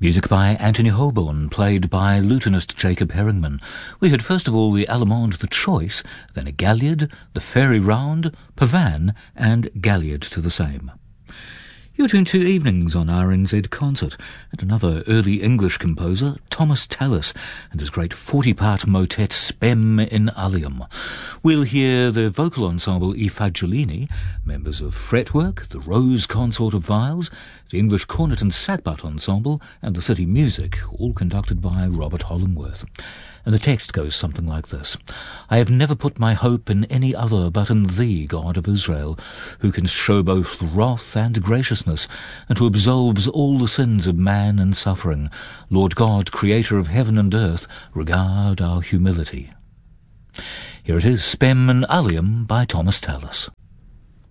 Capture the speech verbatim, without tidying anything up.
Music by Anthony Holborn, played by lutenist Jacob Herringman. We heard first of all the Allemande The Choice, then a Galliard, the Fairy Round, Pavan, and Galliard to the same. You're tuned to Evenings on R N Z Concert, and another early English composer, Thomas Tallis, and his great forty-part motet Spem in Alium. We'll hear the vocal ensemble I Fagiolini, members of Fretwork, the Rose Consort of Viols, the English Cornet and Sackbut Ensemble, and the City Music, all conducted by Robert Hollingworth. And the text goes something like this. I have never put my hope in any other but in Thee, God of Israel, who can show both wrath and graciousness, and who absolves all the sins of man and suffering. Lord God, creator of heaven and earth, regard our humility. Here it is, Spem in Alium by Thomas Tallis.